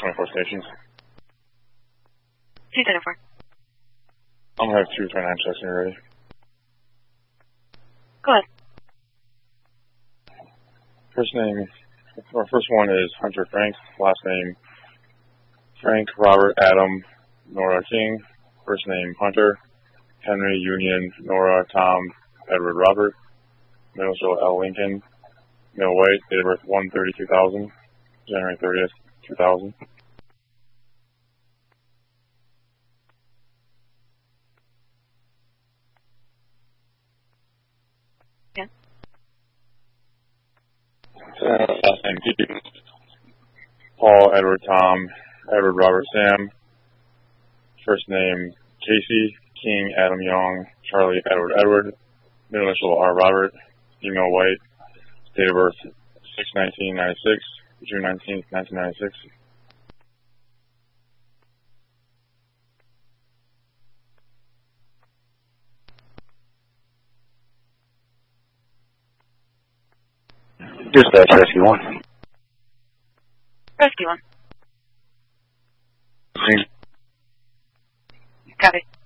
24 stations. 224. I'm going to have 229 checks when you're ready. Go ahead. First one is Hunter Frank. Last name Frank Robert Adam Nora King. First name Hunter Henry Union Nora Tom Edward Robert. Middle initial L Lincoln. Middle weight. Date of birth 1/30/2000. January 30th, 2000. Yeah. Last name Pete. Paul Edward Tom Edward Robert Sam. First name Casey King Adam Young Charlie Edward Edward. Middle initial R Robert. Female white. Date of birth 6/19/96. June 19th, 1996. Dispatch Rescue 1. Rescue 1. Copy.